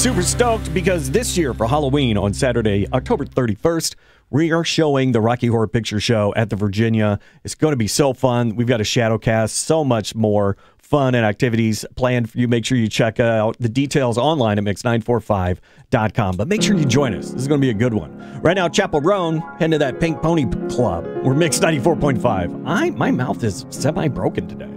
Super stoked because this year for Halloween on Saturday, October 31st, we are showing the Rocky Horror Picture Show at the Virginia. It's going to be so fun. We've got a shadow cast, so much more fun and activities planned for you. Make sure you check out the details online at mix945.com. But make sure you join us. This is going to be a good one. Right now, Chapel Roan, heading to that Pink Pony Club. We're Mix 94.5. My mouth is semi-broken today.